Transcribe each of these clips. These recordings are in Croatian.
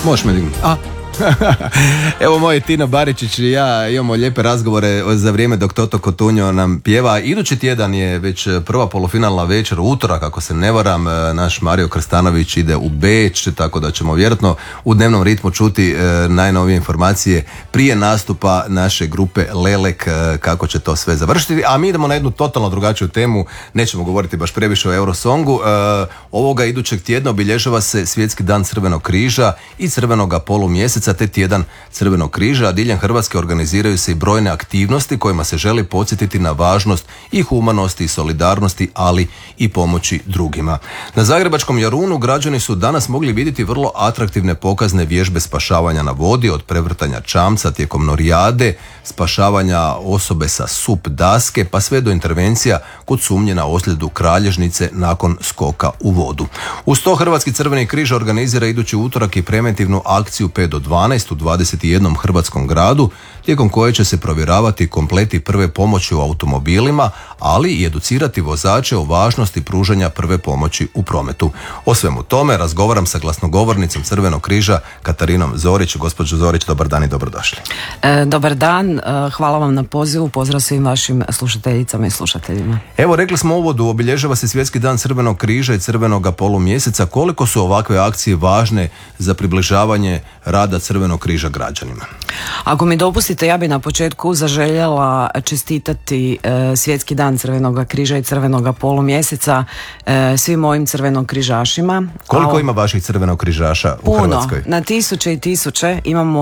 Možeš me dignuti. Evo moj Tina Baričić i ja imamo lijepe razgovore za vrijeme dok Toto Cotugno nam pjeva. Idući tjedan je već prva polufinalna večer, utorak ako se ne varam, naš Mario Krstanović ide u Beč, tako da ćemo vjerojatno u dnevnom ritmu čuti najnovije informacije prije nastupa naše grupe Lelek, kako će to sve završiti. A mi idemo na jednu totalno drugačiju temu, nećemo govoriti baš previše o Eurosongu. Ovoga idućeg tjedna obilježava se Svjetski dan Crvenog križa i Crvenoga polumjeseca, te tjedan Crvenog križa, a diljem Hrvatske organiziraju se i brojne aktivnosti kojima se želi podsjetiti na važnost i humanosti i solidarnosti, ali i pomoći drugima. Na zagrebačkom Jarunu građani su danas mogli vidjeti vrlo atraktivne pokazne vježbe spašavanja na vodi, od prevrtanja čamca tijekom norijade, spašavanja osobe sa sup daske, pa sve do intervencija kod sumnje na ozljedu kralježnice nakon skoka u vodu. Uz to Hrvatski Crveni križ organizira idući utorak i preventivnu akciju 5 do 12 u 21 hrvatskom gradu, tijekom koje će se provjeravati kompleti prve pomoći u automobilima, ali i educirati vozače o važnosti pružanja prve pomoći u prometu. O svemu tome razgovaram sa glasnogovornicom Crvenog križa Katarinom Zorić. Gospođo Zorić, dobar dan i dobrodošli. Dobar dan, hvala vam na pozivu, pozdrav svim vašim slušateljicama i slušateljima. Evo, rekli smo u uvodu, obilježava se Svjetski dan Crvenog križa i Crvenoga polumjeseca. Koliko su ovakve akcije važne za približavanje rada Crvenog križa građanima? Ako mi dopustite, ja bi na početku zaželjela čestitati Svjetski dan Crvenoga križa i Crvenoga polumjeseca svim mojim crvenokrižašima. Koliko ima vaših crvenokrižaša u Hrvatskoj? Na tisuće i tisuće. Imamo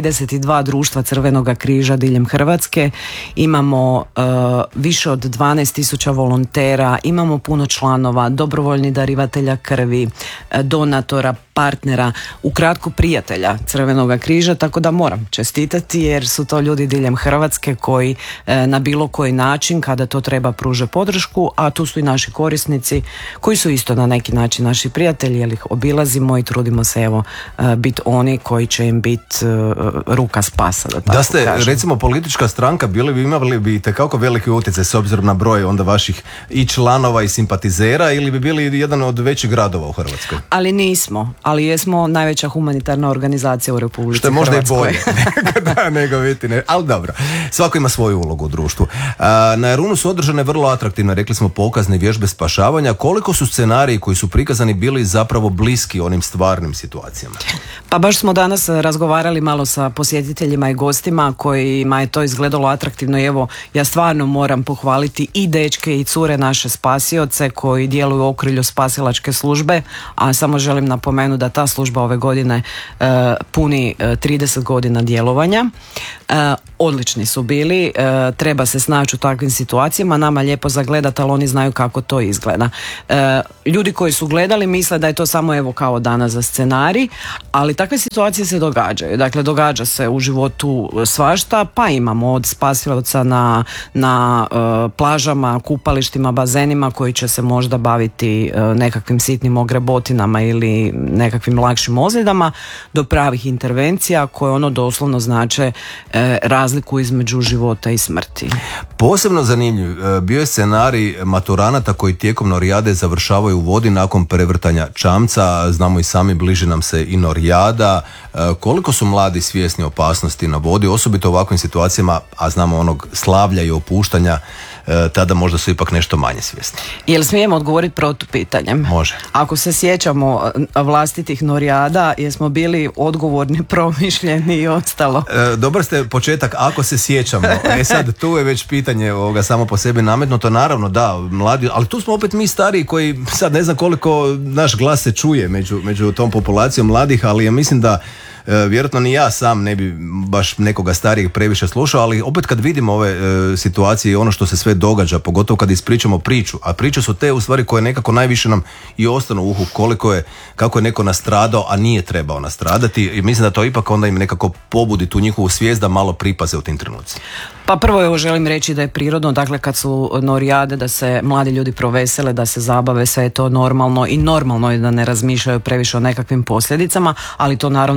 132 društva Crvenoga križa diljem Hrvatske. Imamo više od 12.000 volontera. Imamo puno članova, dobrovoljnih darivatelja krvi, donatora, partnera, ukratko prijatelja Crvenoga križa, tako da moram čestitati jer su to ljudi diljem Hrvatske koji na bilo koji način kada to treba pruže podršku, a tu su i naši korisnici koji su isto na neki način naši prijatelji jer ih obilazimo i trudimo se evo biti oni koji će im biti ruka spasa. Da ste recimo politička stranka imali bi itekako veliki utjecaj s obzirom na broj onda vaših i članova i simpatizera, ili bi bili jedan od većih gradova u Hrvatskoj? Ali nismo. Ali jesmo najveća humanitarna organizacija u Republici Hrvatskoj. Što je možda i bolje nego biti, ali dobro. Svako ima svoju ulogu u društvu. Na Jarunu su održane vrlo atraktivne, rekli smo, pokazne vježbe spašavanja. Koliko su scenariji koji su prikazani bili zapravo bliski onim stvarnim situacijama? Pa baš smo danas razgovarali malo sa posjetiteljima i gostima kojima je to izgledalo atraktivno i evo, ja stvarno moram pohvaliti i dečke i cure naše spasioce koji djeluju u okrilju spasilačke službe, a samo želim napomenuti da ta služba ove godine puni 30 godina djelovanja. Odlični su bili, treba se snaći u takvim situacijama, nama lijepo zagledati, ali oni znaju kako to izgleda. Ljudi koji su gledali misle da je to samo evo kao danas za scenarij, ali takve situacije se događaju. Dakle, događa se u životu svašta, pa imamo od spasilaca na plažama, kupalištima, bazenima koji će se možda baviti nekakvim sitnim ogrebotinama ili nekakvim lakšim ozljedama, do pravih intervencija koje ono doslovno znače razliku između života i smrti. Posebno zanimljiv bio je scenarij maturanata koji tijekom norijade završavaju u vodi nakon prevrtanja čamca. Znamo i sami, bliži nam se i norijada. Koliko su mladi svjesni opasnosti na vodi, osobito u ovakvim situacijama, a znamo onog slavlja i opuštanja, tada možda su ipak nešto manje svjesni. Jel smijemo odgovoriti protupitanjem? Može. Ako se sjećamo vlastitih norijada, jesmo bili odgovorni, promišljeni i ostalo? Dobar ste početak, ako se sjećamo. Sad tu je već pitanje samo po sebi nametnuto. Naravno da, mladi, ali tu smo opet mi stariji koji sad ne znam koliko naš glas se čuje među tom populacijom mladih, ali ja mislim da vjerojatno ni ja sam ne bi baš nekoga starijeg previše slušao, ali opet kad vidimo ove situacije i ono što se sve događa, pogotovo kad ispričamo priču, a priče su te u stvari koje nekako najviše nam i ostanu u uhu, kako je neko nastradao, a nije trebao nastradati, i mislim da to ipak onda im nekako pobudi tu njihovu svijest da malo pripaze u tim trenucima. Pa prvo evo želim reći da je prirodno, dakle kad su norijade, da se mladi ljudi provesele, da se zabave, sve je to normalno i normalno je da ne razmišljaju previše o nekakvim posljedicama, ali to naravno ne znači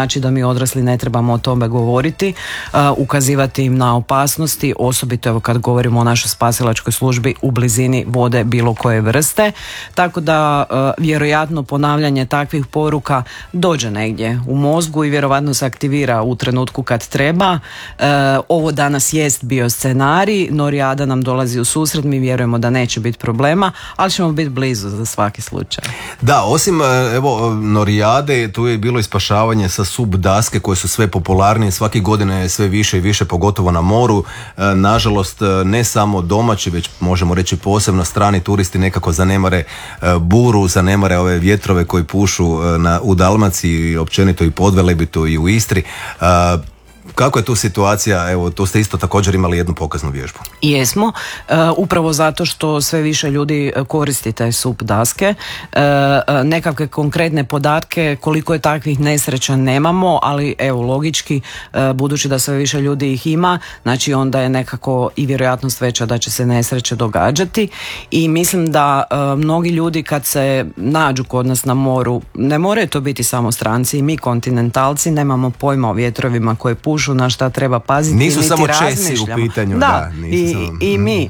znači da mi odrasli ne trebamo o tome govoriti, ukazivati im na opasnosti, osobito evo kad govorimo o našoj spasilačkoj službi u blizini vode bilo koje vrste, tako da vjerojatno ponavljanje takvih poruka dođe negdje u mozgu i vjerojatno se aktivira u trenutku kad treba. Ovo danas jest bio scenarij, Norijada nam dolazi u susret, mi vjerujemo da neće biti problema, ali ćemo biti blizu za svaki slučaj. Da, osim evo Norijade, tu je bilo i spašavanje sa sub daske koje su sve popularnije, svake godine sve više i više, pogotovo na moru. Nažalost, ne samo domaći, već možemo reći posebno strani turisti nekako zanemare buru, zanemare ove vjetrove koji pušu u Dalmaciji i općenito i Podvelebitu i u Istri. Kako je tu situacija? Evo, tu ste isto također imali jednu pokaznu vježbu. Jesmo, upravo zato što sve više ljudi koristi te SUP daske. Nekakve konkretne podatke koliko je takvih nesreća nemamo, ali evo logički, budući da sve više ljudi ih ima, znači onda je nekako i vjerojatnost veća da će se nesreće događati i mislim da mnogi ljudi kad se nađu kod nas na moru, ne moraju to biti samo stranci, i mi kontinentalci nemamo pojma o vjetrovima koje pušu, na šta treba paziti. Nisu samo Česi u pitanju. Da, i mi.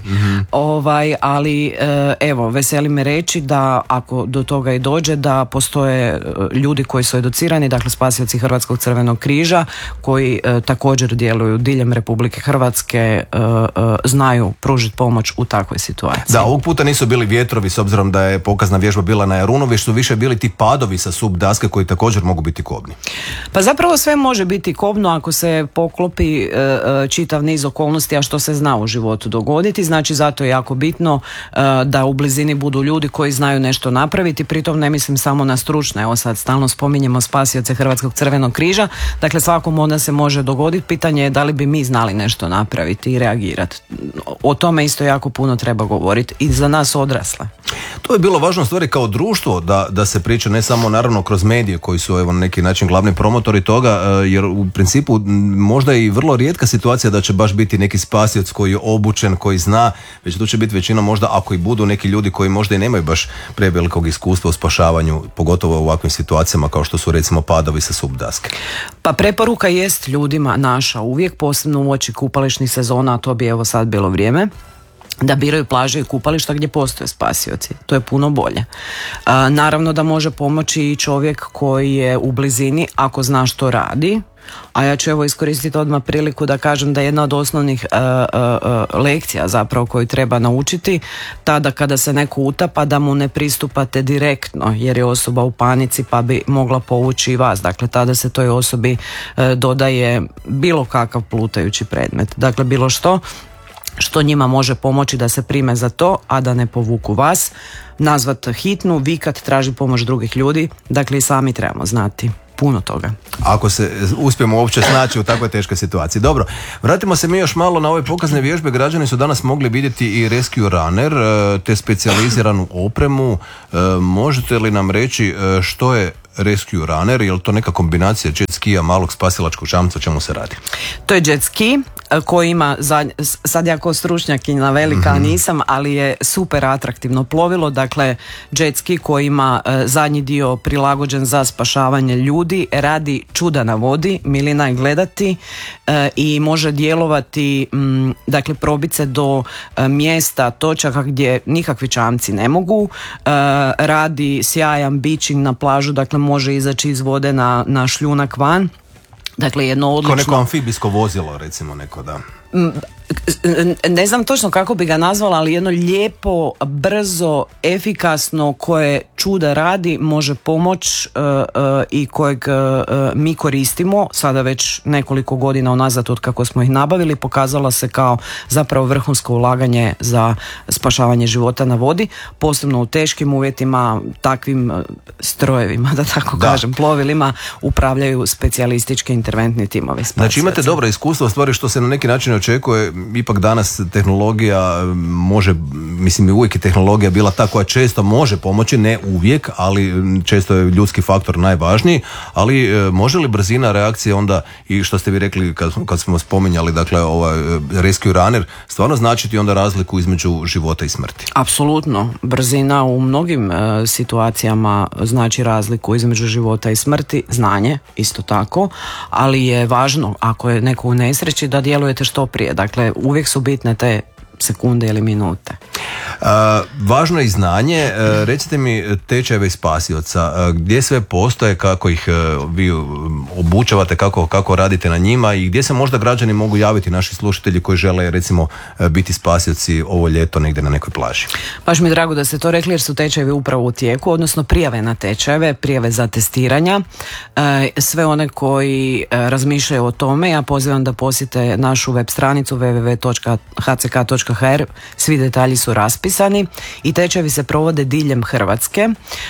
Ali evo, veseli me reći da ako do toga i dođe, da postoje ljudi koji su educirani, dakle spasioci Hrvatskog crvenog križa, koji također djeluju diljem Republike Hrvatske, znaju pružiti pomoć u takvoj situaciji. Da, ovog puta nisu bili vjetrovi, s obzirom da je pokazna vježba bila na Jarunu, već su više bili ti padovi sa SUP daske koji također mogu biti kobni. Pa zapravo sve može biti kobno ako se poklopi čitav niz okolnosti, a što se zna u životu dogoditi. Znači zato je jako bitno da u blizini budu ljudi koji znaju nešto napraviti. Pritom ne mislim samo na stručne, evo sad stalno spominjemo spasioce Hrvatskog crvenog križa, dakle svakom onda se može dogoditi. Pitanje je da li bi mi znali nešto napraviti i reagirati. O tome isto jako puno treba govoriti i za nas odrasle. To je bilo važno stvari kao društvo da se priča, ne samo naravno kroz medije koji su evo na neki način glavni promotori toga, jer u principu možda je i vrlo rijetka situacija da će baš biti neki spasioc koji je obučen, koji zna, već tu će biti većina možda, ako i budu neki ljudi koji možda i nemaju baš prevelikog iskustva u spašavanju, pogotovo u ovakvim situacijama kao što su recimo padovi sa SUP daske. Pa preporuka jest ljudima naša uvijek, posebno uoči kupališnih sezona, a to bi evo sad bilo vrijeme, da biraju plaže i kupališta gdje postoje spasioci. To je puno bolje. Naravno da može pomoći i čovjek koji je u blizini ako zna što radi, a ja ću evo iskoristiti odmah priliku da kažem da je jedna od osnovnih lekcija zapravo koju treba naučiti tada kada se neko utapa, da mu ne pristupate direktno jer je osoba u panici pa bi mogla povući i vas. Dakle tada se toj osobi dodaje bilo kakav plutajući predmet. Dakle bilo što njima može pomoći da se prime za to, a da ne povuku vas, nazvat hitnu, vikat, traži pomoć drugih ljudi, dakle i sami trebamo znati puno toga. Ako se uspijemo uopće snaći u takvoj teškoj situaciji. Dobro, vratimo se mi još malo na ove pokazne vježbe. Građani su danas mogli vidjeti i Rescue Runner, te specijaliziranu opremu. Možete li nam reći što je Rescue Runner, je li to neka kombinacija jet skija, malog spasilačkog čamca, o čemu se radi? To je jet ski koji ima, sad ja kao stručnjakinja velika nisam, ali je super atraktivno plovilo, dakle jet ski koji ima zadnji dio prilagođen za spašavanje ljudi, radi čuda na vodi, milina je gledati i može djelovati, dakle probiti se do mjesta, točaka gdje nikakvi čamci ne mogu, radi sjajan beaching na plažu, dakle može izaći iz vode na šljunak van. Dakle, jedno odlično... Ko neko amfibijsko vozilo, recimo neko, da. Ne znam točno kako bi ga nazvala, ali jedno lijepo, brzo, efikasno, koje čuda radi, može pomoć i kojeg mi koristimo sada već nekoliko godina unazad od kako smo ih nabavili. Pokazala se kao zapravo vrhunsko ulaganje za spašavanje života na vodi, posebno u teškim uvjetima, takvim strojevima, da tako kažem, plovilima upravljaju specijalistički interventni timovi spasioci. Znači imate dobro iskustvo, stvari što se na neki način očekuje. Ipak danas tehnologija može, mislim uvijek je tehnologija bila ta koja često može pomoći, ne uvijek, ali često je ljudski faktor najvažniji, ali može li brzina reakcije onda, i što ste vi rekli kad smo spominjali, dakle ovaj rescue runner, stvarno značiti onda razliku između života i smrti? Apsolutno. Brzina u mnogim situacijama znači razliku između života i smrti, znanje isto tako, ali je važno ako je neko u nesreći da djelujete što prije. Dakle, uvijek su bitne te sekunde ili minute. Važno je i znanje. Recite mi tečajeve spasioca, gdje sve postoje, kako ih vi obučavate, kako radite na njima i gdje se možda građani mogu javiti, naši slušatelji koji žele recimo biti spasioci ovo ljeto negdje na nekoj plaži? Baš mi je drago da ste to rekli jer su tečajevi upravo u tijeku, odnosno prijave na tečajeve, prijave za testiranja. Sve one koji razmišljaju o tome, ja pozivam da posjete našu web stranicu www.hck.hr, svi detalji su raspisani i tečajevi se provode diljem Hrvatske.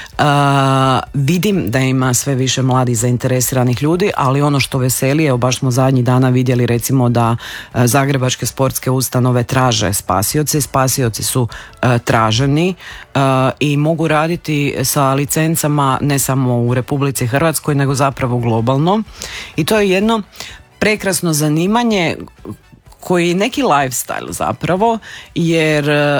Vidim da ima sve više mladih zainteresiranih ljudi, ali ono što veseli, evo baš smo zadnjih dana vidjeli recimo da zagrebačke sportske ustanove traže spasioce, spasioci su traženi i mogu raditi sa licencama ne samo u Republici Hrvatskoj nego zapravo globalno i to je jedno prekrasno zanimanje koji je neki lifestyle zapravo, jer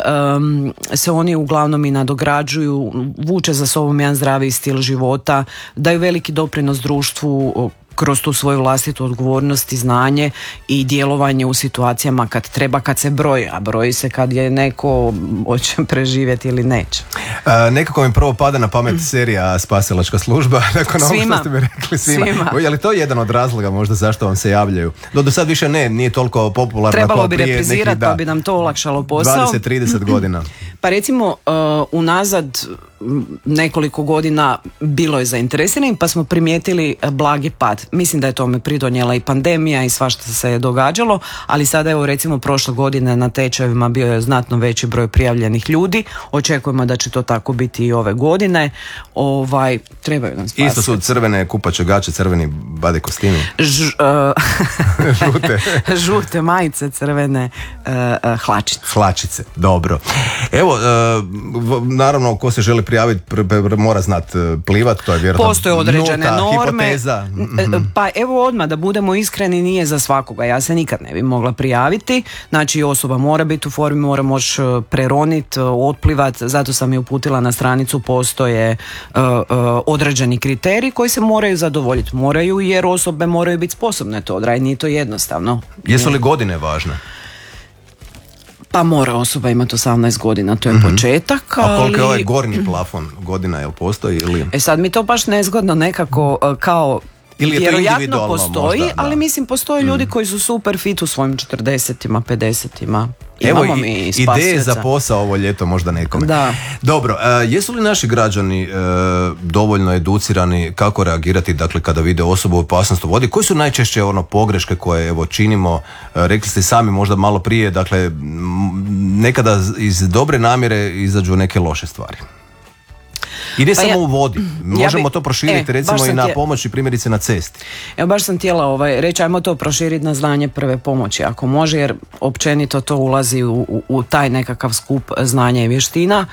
se oni uglavnom i nadograđuju, vuče za sobom jedan zdraviji stil života, daju veliki doprinos društvu kroz tu svoju vlastitu odgovornost i znanje i djelovanje u situacijama kad treba, kad se broji, a broji se kad je neko hoće preživjeti ili neće. Nekako mi prvo pada na pamet serija Spasilačka služba, nakon ovo što ste mi rekli svima. Je li to jedan od razloga možda zašto vam se javljaju? Do sad više nije toliko popularno. Trebalo bi reprizirati, pa bi nam to olakšalo posao. 20-30 godina. Pa recimo unazad nekoliko godina bilo je zainteresiranih pa smo primijetili blagi pad. Mislim da je tome pridonijela i pandemija i svašta se je događalo, ali sada evo recimo prošle godine na tečajevima bio je znatno veći broj prijavljenih ljudi. Očekujemo da će to tako biti i ove godine. Trebaju nam spasiti. Isto su crvene kupače gače, crveni bade kostimi. Žute majice, crvene hlačice. Hlačice, dobro. Evo, naravno ko se želi prijaviti mora znati plivat, to je vjerojatno postoje određene norme. Hipoteza. Pa evo odmah da budemo iskreni, nije za svakoga. Ja se nikad ne bi mogla prijaviti. Znači osoba mora biti u formi, mora moći preroniti, otplivati. Zato sam je uputila na stranicu, postoje određeni kriteriji koji se moraju zadovoljiti. Moraju jer osobe moraju biti sposobne to odraditi. Nije to jednostavno. Jesu li godine važne? Pa mora osoba imati 18 godina, to je početak. A koliko je ovaj gornji plafon godina, jel postoji ili? Sad mi to baš nezgodno nekako kao ili vjerojatno postoji, možda, ali mislim postoje ljudi koji su super fit u svojim 40-ima, 50-ima. Evo ideje za posao ovo ljeto možda nekome. Da. Dobro, jesu li naši građani dovoljno educirani kako reagirati, dakle kada vide osobu u opasnosti u vodi? Koji su najčešće pogreške koje evo činimo? Rekli ste sami možda malo prije, dakle nekada iz dobre namjere izađu neke loše stvari. Ide samo u vodi. Možemo to proširiti recimo i na pomoći primjerice na cesti. Evo baš sam htjela reći, ajmo to proširiti na znanje prve pomoći ako može, jer općenito to ulazi u taj nekakav skup znanja i vještina.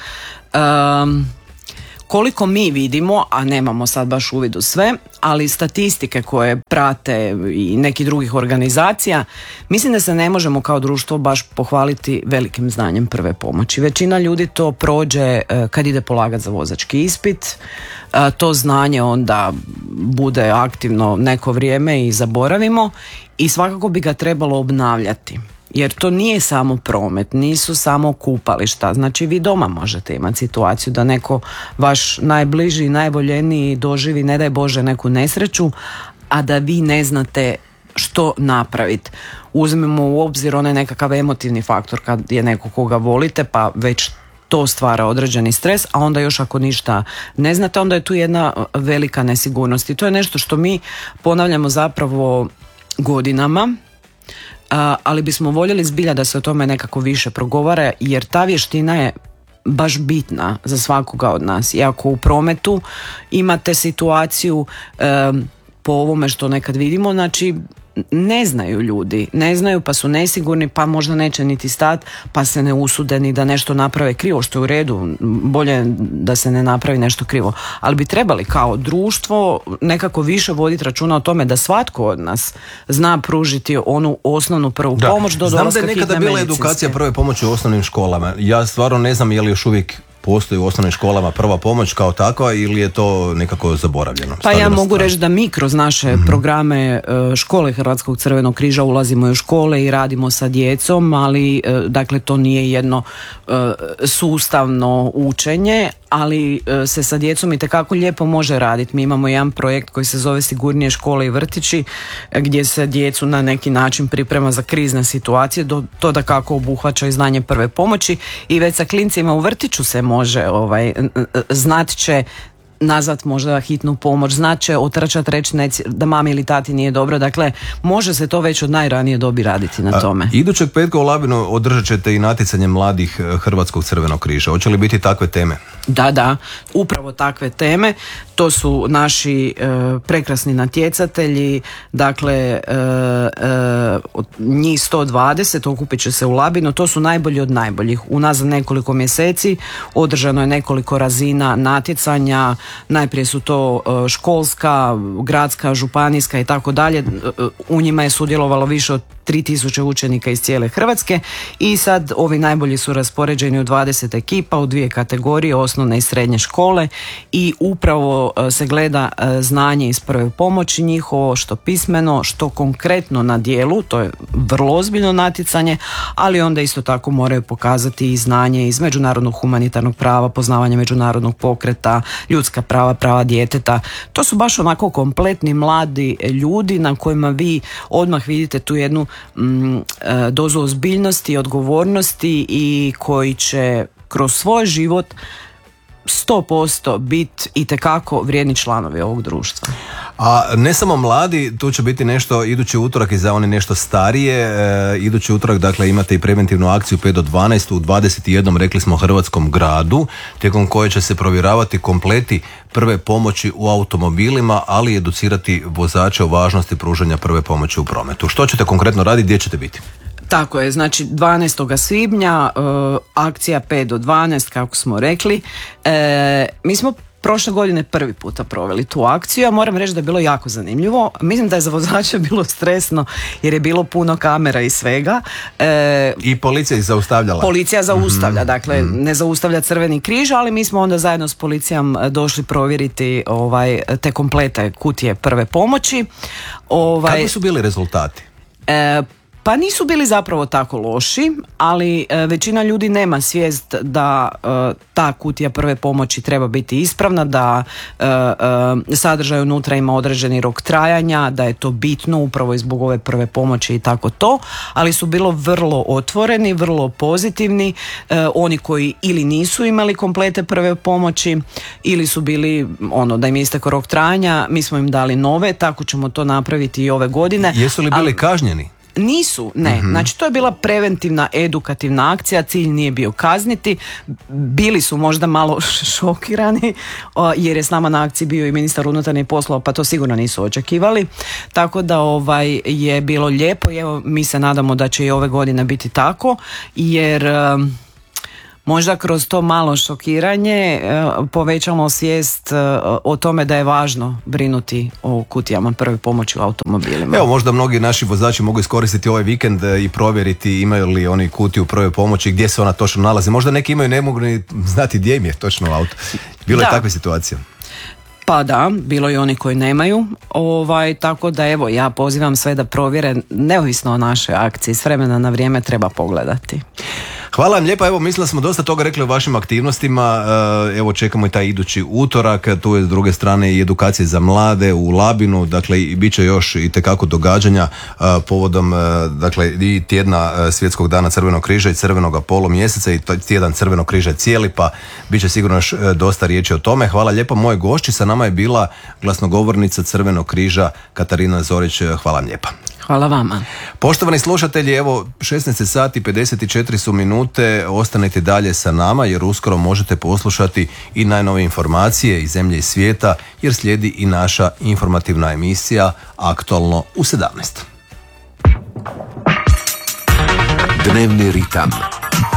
Koliko mi vidimo, a nemamo sad baš uvid u sve, ali statistike koje prate i nekih drugih organizacija, mislim da se ne možemo kao društvo baš pohvaliti velikim znanjem prve pomoći. Većina ljudi to prođe kad ide polagati za vozački ispit, to znanje onda bude aktivno neko vrijeme i zaboravimo i svakako bi ga trebalo obnavljati. Jer to nije samo promet, nisu samo kupališta. Znači vi doma možete imati situaciju da neko vaš najbliži, najvoljeniji doživi, ne daj Bože, neku nesreću, a da vi ne znate što napraviti. Uzmemo u obzir onaj nekakav emotivni faktor kad je neko koga volite, pa već to stvara određeni stres, a onda još ako ništa ne znate, onda je tu jedna velika nesigurnost. I to je nešto što mi ponavljamo zapravo godinama, ali bismo voljeli zbilja da se o tome nekako više progovara, jer ta vještina je baš bitna za svakoga od nas. I ako u prometu imate situaciju po ovome što nekad vidimo, znači ne znaju ljudi, ne znaju pa su nesigurni, pa možda neće niti stat, pa se ne usude ni da nešto naprave krivo, što je u redu, bolje da se ne napravi nešto krivo, ali bi trebali kao društvo nekako više voditi računa o tome da svatko od nas zna pružiti onu osnovnu prvu pomoć do dolaska hitne medicinske. Znam da je nekada bila edukacija prve pomoći u osnovnim školama. Ja stvarno ne znam je li još uvijek postoji u osnovnim školama prva pomoć kao takva ili je to nekako zaboravljeno? Pa ja mogu reći da mi kroz naše programe škole Hrvatskog crvenog križa ulazimo u škole i radimo sa djecom, ali dakle to nije jedno sustavno učenje, ali se sa djecom itekako lijepo može raditi. Mi imamo jedan projekt koji se zove Sigurnije škole i vrtići, gdje se djecu na neki način priprema za krizne situacije, to da kako obuhvaća i znanje prve pomoći, i već sa klincima u vrtiću se može znat će nazvat možda hitnu pomoć, znat će otrčat, reći da mami ili tati nije dobro, dakle može se to već od najranije dobi raditi na tome. Idućeg petka u Labinu održat ćete i natjecanje mladih Hrvatskog crvenog križa. Hoće li biti takve teme? Da, upravo takve teme. To su naši prekrasni natjecatelji, dakle njih 120 okupit će se u Labinu. To su najbolji od najboljih. Unazad nekoliko mjeseci održano je nekoliko razina natjecanja. Najprije su to školska, gradska, županijska i tako dalje. U njima je sudjelovalo više od 3000 učenika iz cijele Hrvatske i sad ovi najbolji su raspoređeni u 20 ekipa u 2 kategorije, osnovne i srednje škole, i upravo se gleda znanje iz prve pomoći njihovo, što pismeno, što konkretno na dijelu. To je vrlo ozbiljno natjecanje, ali onda isto tako moraju pokazati i znanje iz međunarodnog humanitarnog prava, poznavanje međunarodnog pokreta, ljudska prava, prava djeteta. To su baš onako kompletni mladi ljudi na kojima vi odmah vidite tu jednu dozu ozbiljnosti i odgovornosti i koji će kroz svoj život 100% biti itekako vrijedni članovi ovog društva. A ne samo mladi, tu će biti nešto idući utorak i za one nešto starije. Idući utorak, dakle, imate i preventivnu akciju 5 do 12 u 21, rekli smo, hrvatskom gradu, tijekom koje će se provjeravati kompleti prve pomoći u automobilima, ali i educirati vozače o važnosti pružanja prve pomoći u prometu. Što ćete konkretno raditi, gdje ćete biti? Tako je, znači 12. svibnja, akcija 5 do 12, kako smo rekli. Mi smo prošle godine prvi puta proveli tu akciju, a moram reći da je bilo jako zanimljivo. Mislim da je za vozače bilo stresno jer je bilo puno kamera i svega. I policija ih zaustavljala. Policija zaustavlja, dakle ne zaustavlja Crveni križ, ali mi smo onda zajedno s policijom došli provjeriti te komplete kutije prve pomoći. Kakvi su bili rezultati? Pa nisu bili zapravo tako loši, ali većina ljudi nema svijest da ta kutija prve pomoći treba biti ispravna, da sadržaj unutra ima određeni rok trajanja, da je to bitno upravo i zbog ove prve pomoći i tako to, ali su bilo vrlo otvoreni, vrlo pozitivni, oni koji ili nisu imali komplete prve pomoći ili su bili da im je istekao rok trajanja, mi smo im dali nove, tako ćemo to napraviti i ove godine. Jesu li bili kažnjeni? Nisu, ne. Znači to je bila preventivna, edukativna akcija, cilj nije bio kazniti. Bili su možda malo šokirani jer je s nama na akciji bio i ministar unutarnjih poslova, pa to sigurno nisu očekivali. Tako da je bilo lijepo i evo mi se nadamo da će i ove godine biti tako, jer možda kroz to malo šokiranje povećamo svijest o tome da je važno brinuti o kutijama prve pomoći u automobilima. Evo, možda mnogi naši vozači mogu iskoristiti ovaj vikend i provjeriti imaju li oni kutiju prve pomoći, gdje se ona točno nalazi. Možda neki imaju, ne mogu ni znati gdje im je točno auto. Bilo je takve situacije. Pa da, bilo i oni koji nemaju, tako da evo, ja pozivam sve da provjere, neovisno o našoj akciji, s vremena na vrijeme treba pogledati. Hvala vam lijepa, evo mislim da smo dosta toga rekli o vašim aktivnostima, evo čekamo i taj idući utorak, tu je s druge strane i edukacije za mlade u Labinu, dakle i bit će još i tekako događanja povodom dakle i tjedna Svjetskog dana Crvenog križa i Crvenog polumjeseca i tjedan Crvenog križa cijeli, pa bit će sigurno još dosta riječi o tome. Hvala lijepo, moje gošći, sa nama je bila glasnogovornica Crvenog križa Katarina Zorić, hvala vam lijepa. Hvala vama. Poštovani slušatelji, evo 16 sati 54 su minute, ostanite dalje sa nama jer uskoro možete poslušati i najnovije informacije iz zemlje i svijeta jer slijedi i naša informativna emisija Aktualno u 17. Dnevni ritam.